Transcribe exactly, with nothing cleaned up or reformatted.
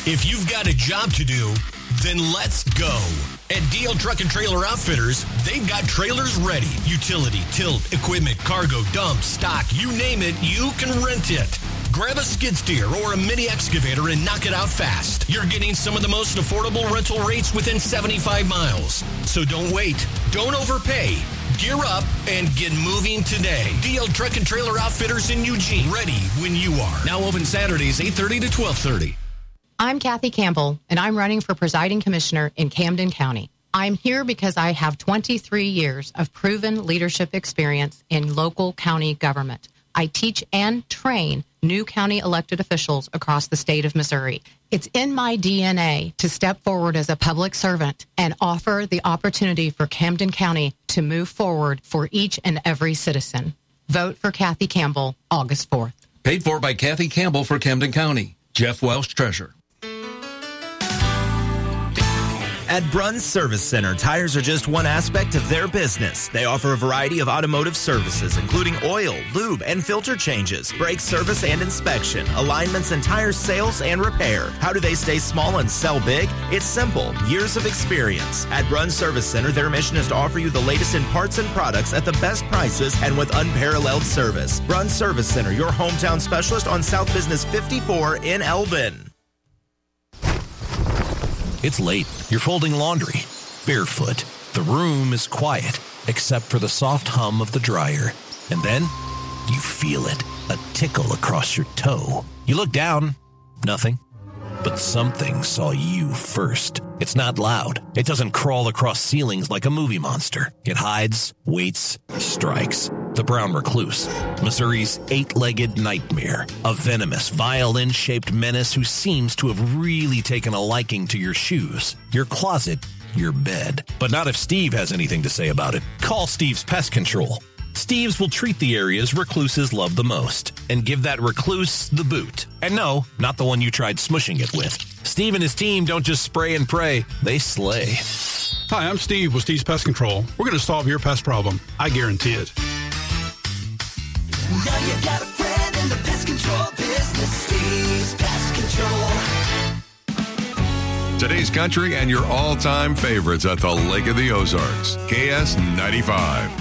If you've got a job to do, then let's go. At D L Truck and Trailer Outfitters, they've got trailers ready. Utility, tilt, equipment, cargo, dump, stock, you name it, you can rent it. Grab a skid steer or a mini excavator and knock it out fast. You're getting some of the most affordable rental rates within seventy-five miles. So don't wait. Don't overpay. Gear up and get moving today. D L Truck and Trailer Outfitters in Eugene. Ready when you are. Now open Saturdays, eight thirty to twelve thirty. I'm Kathy Campbell, and I'm running for presiding commissioner in Camden County. I'm here because I have twenty-three years of proven leadership experience in local county government. I teach and train new county elected officials across the state of Missouri. It's in my D N A to step forward as a public servant and offer the opportunity for Camden County to move forward for each and every citizen. Vote for Kathy Campbell August fourth. Paid for by Kathy Campbell for Camden County. Jeff Welsh, Treasurer. At Bruns Service Center, tires are just one aspect of their business. They offer a variety of automotive services, including oil, lube, and filter changes, brake service and inspection, alignments and tire sales and repair. How do they stay small and sell big? It's simple. Years of experience. At Bruns Service Center, their mission is to offer you the latest in parts and products at the best prices and with unparalleled service. Bruns Service Center, your hometown specialist on South Business fifty-four in Elbin. It's late. You're folding laundry. Barefoot. The room is quiet, except for the soft hum of the dryer. And then, you feel it. A tickle across your toe. You look down. Nothing. But something saw you first. It's not loud. It doesn't crawl across ceilings like a movie monster. It hides, waits, strikes. The brown recluse, Missouri's eight-legged nightmare, a venomous, violin-shaped menace who seems to have really taken a liking to your shoes, your closet, your bed. But not if Steve has anything to say about it. Call Steve's Pest Control. Steve's will treat the areas recluses love the most and give that recluse the boot. And no, not the one you tried smushing it with. Steve and his team don't just spray and pray, they slay. Hi, I'm Steve with Steve's Pest Control. We're going to solve your pest problem. I guarantee it. Now you got a friend in the pest control business, Steve's Pest Control. Today's country and your all-time favorites at the Lake of the Ozarks. K S ninety-five.